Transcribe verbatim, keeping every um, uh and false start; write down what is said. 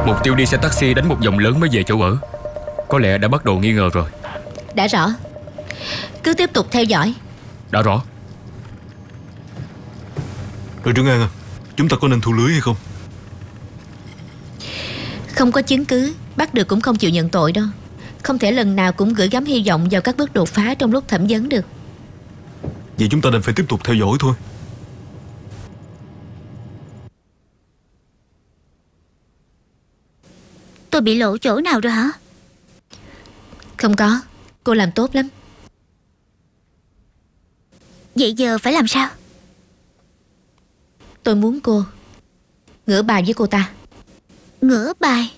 Mục tiêu đi xe taxi đánh một vòng lớn mới về chỗ ở. Có lẽ đã bắt đầu nghi ngờ rồi. Đã rõ. Cứ tiếp tục theo dõi. Đã rõ. Đội trưởng An à, chúng ta có nên thu lưới hay không? Không có chứng cứ, bắt được cũng không chịu nhận tội đâu. Không thể lần nào cũng gửi gắm hy vọng vào các bước đột phá trong lúc thẩm vấn được. Vậy chúng ta đành phải tiếp tục theo dõi thôi. Tôi bị lộ chỗ nào rồi hả? Không có, cô làm tốt lắm. Vậy giờ phải làm sao? Tôi muốn cô ngửa bài với cô ta. Ngửa bài?